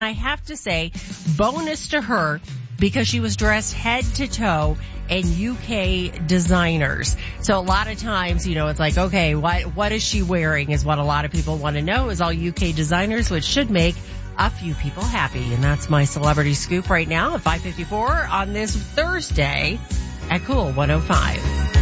I have to say, bonus to her because she was dressed head to toe in UK designers. So a lot of times, it's like, okay, what is she wearing is what a lot of people want to know, is all UK designers, which should make a few people happy. And that's my celebrity scoop right now at 5:54 on this Thursday at Cool 105.